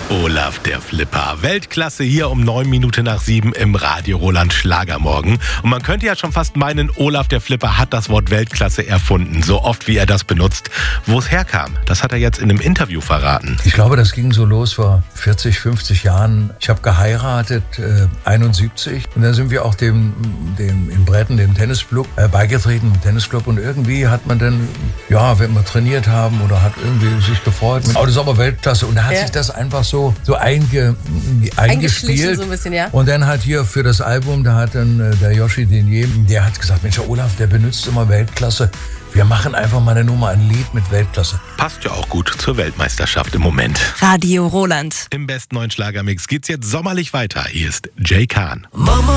Olaf der Flipper. Weltklasse hier um 7:09 im Radio Roland Schlagermorgen. Und man könnte ja schon fast meinen, Olaf der Flipper hat das Wort Weltklasse erfunden. So oft, wie er das benutzt. Wo es herkam, das hat er jetzt in einem Interview verraten. Ich glaube, das ging so los vor 40, 50 Jahren. Ich habe geheiratet, 71. Und dann sind wir auch dem in Bretten, dem Tennisclub, beigetreten, im Tennisclub. Und irgendwie hat man dann, ja, wenn wir trainiert haben oder hat irgendwie sich gefreut. Oh, das ist aber Weltklasse. Und da hat sich das einfach so eingespielt. So ein bisschen, ja. Und dann hat hier für das Album, da hat dann der Yoshi Denier, der hat gesagt, Mensch, der Olaf, der benutzt immer Weltklasse. Wir machen einfach mal eine Nummer, ein Lied mit Weltklasse. Passt ja auch gut zur Weltmeisterschaft im Moment. Radio Roland. Im besten neuen Schlagermix geht's jetzt sommerlich weiter. Hier ist Jay Kahn. Mama